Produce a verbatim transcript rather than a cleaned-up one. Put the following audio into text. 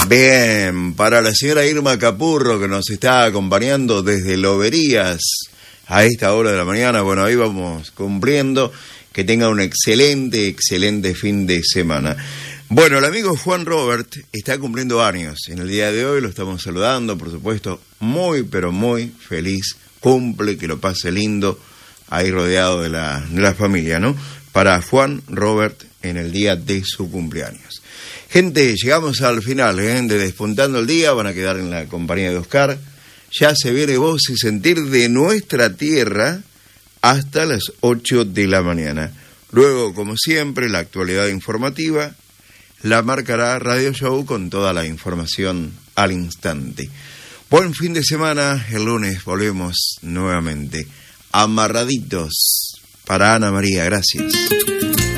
Bien, para la señora Irma Capurro, que nos está acompañando desde Loberías a esta hora de la mañana, bueno, ahí vamos cumpliendo, que tenga un excelente, excelente fin de semana. Bueno, el amigo Juan Robert está cumpliendo años, en el día de hoy lo estamos saludando, por supuesto, muy, pero muy feliz cumple, que lo pase lindo, ahí rodeado de la, de la familia, ¿no? Para Juan Robert en el día de su cumpleaños. Gente, llegamos al final, ¿eh? De Despuntando el Día, van a quedar en la compañía de Oscar. Ya se viene Voz y Sentir de nuestra tierra hasta las ocho de la mañana. Luego, como siempre, la actualidad informativa la marcará Radio Show con toda la información al instante. Buen fin de semana, el lunes volvemos nuevamente. Amarraditos para Ana María, gracias.